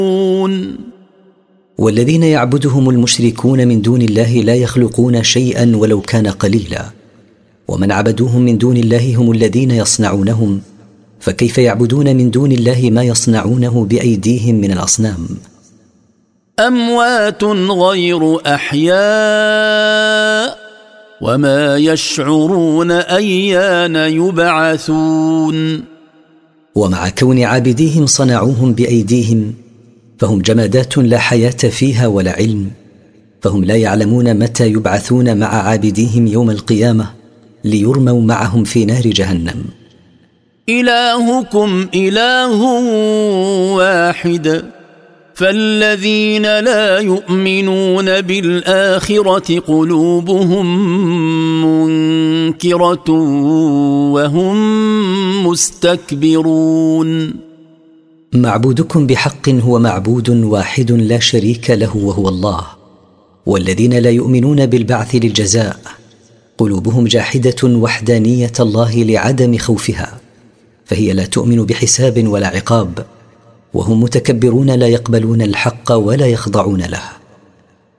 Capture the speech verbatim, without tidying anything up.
والذين يعبدهم المشركون من دون الله لا يخلقون شيئا ولو كان قليلا، ومن عبدوهم من دون الله هم الذين يصنعونهم، فكيف يعبدون من دون الله ما يصنعونه بأيديهم من الأصنام؟ أموات غير أحياء وما يشعرون أيان يبعثون. ومع كون عابديهم صنعوهم بأيديهم فهم جمادات لا حياة فيها ولا علم، فهم لا يعلمون متى يبعثون مع عابديهم يوم القيامة ليرموا معهم في نار جهنم. إلهكم إله واحد فالذين لا يؤمنون بالآخرة قلوبهم منكرة وهم مستكبرون. معبودكم بحق هو معبود واحد لا شريك له وهو الله، والذين لا يؤمنون بالبعث للجزاء قلوبهم جاحدة وحدانية الله لعدم خوفها، فهي لا تؤمن بحساب ولا عقاب، وهم متكبرون لا يقبلون الحق ولا يخضعون له.